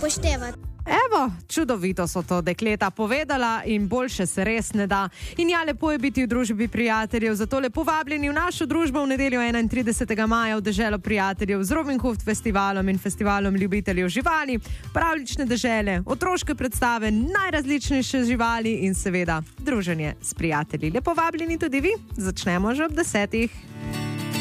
upoštevati. Evo, čudovito so to dekleta povedala in boljše se res ne da. In ja, lepo je biti v družbi prijateljev, zato lepo vabljeni v našo družbo v nedeljo 31. maja v deželo prijateljev z Robin Hood festivalom in festivalom ljubiteljev živali, pravlične dežele, otroške predstave, najrazličnejše živali in seveda druženje s prijatelji. Lepo vabljeni tudi vi, začnemo že ob 10.